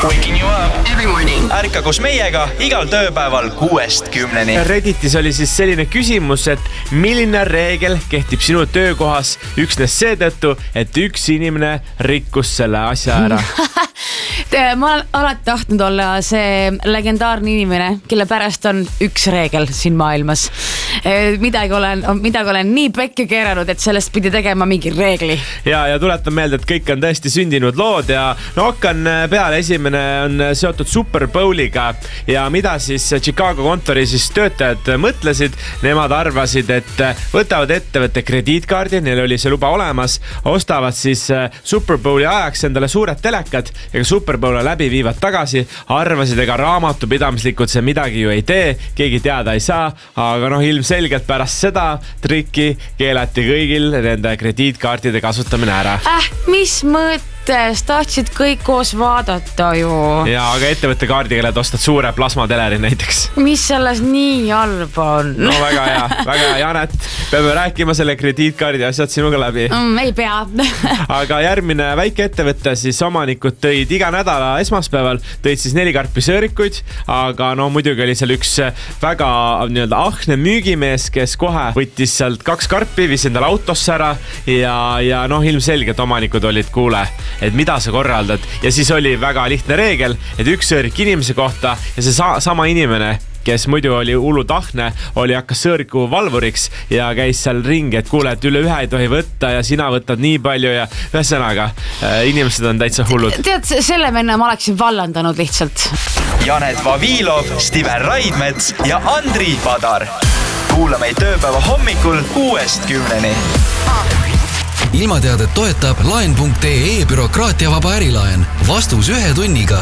Waking you up every morning. Ärka koos meiega igal tööpäeval 6-10. Redditis oli siis selline küsimus, et milline reegel kehtib sinu töökohas üksnes seetõttu, et üks inimene rikkus selle asja ära. Ma olen alati tahtnud olla see legendaarne inimene, kelle pärast on üks reegel siin maailmas. Midagi olen nii pekki keeranud, et sellest pidi tegema mingi reegli. Ja tuletan meelde, et kõik on tõesti sündinud lood ja hakkan peale. Esimene on seotud Super Bowliga ja mida siis Chicago kontori siis töötajad mõtlesid. Nemad arvasid, et võtavad ettevõtte krediitkaardi, neil oli see luba olemas, ostavad siis Super Bowli ajaks endale suured telekad ja Super Bowli läbi viivad tagasi, arvasid, ega raamatupidamislikult see midagi ju ei tee, keegi teada ei saa, aga ilmselgelt pärast seda trikki keelati kõigil nende krediitkaartide kasutamine ära. Mis mõttes? Tahtsid kõik koos vaadata ju. Ja, aga ettevõtte kaardiga lähed ostad suure plasmateleri näiteks. Mis selles nii halb on? No väga hea, Janet. Peame rääkima selle krediitkaardi asjad sinuga läbi. Ei pea. Aga järgmine väike ettevõtte siis omanikud tõid iga nädala esmaspäeval, tõid siis 4 karpi sõõrikuid, aga muidugi oli seal üks väga ahne müügimees, kes kohe võttis sealt 2 karpi, viis endale autosse ära ja ilmselgelt omanikud olid kuule, et mida sa korraldad. Ja siis oli väga lihtne reegel, et üks sõõrik inimese kohta ja see sama inimene, kes muidu oli hullutahne, hakkas sõõriku valvuriks ja käis seal ringi, et kuule, et üle 1 ei tohi võtta ja sina võtad nii palju ja ühesõnaga, inimesed on täitsa hullud. Tead, selle venna ma oleksin vallandanud lihtsalt. Janet Vavilov, Stiver Raidmets ja Andri Padar. Kuula meid tööpäeva hommikul 6-10. Ilmateadet toetab laen.ee bürokraatiavaba ärilaen. Vastus 1 tunniga.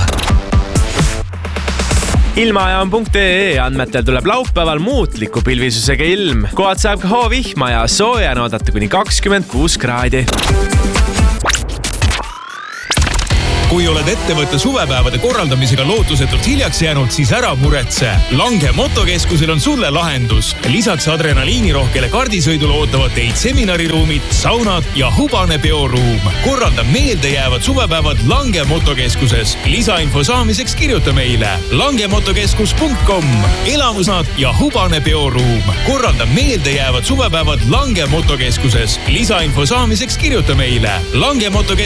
Ilmaajaam.ee andmetel tuleb laupäeval muutliku pilvisusega ilm. Kohad saab ka hoovihma ja sooja oodata kuni 26 kraadi. Kui oled ettevõtte suvepäevade korraldamisega lootusetult hiljaks jäänud, siis ära muretse. Lange motokeskusel on sulle lahendus. Lisaks adrenaliinirohkele kardisõidule ootavad teid seminariruumid, saunad ja hubane peoruum. Korralda meeldejäävad suvepäevad Lange motokeskuses. Lisainfo saamiseks kirjuta meile langemotokeskus.com. Elamusnad ja hubane peoruum. Korralda meeldejäävad suvepäevad Lange motokeskuses. Lisainfo saamiseks kirjuta meile langemotokeskus.com.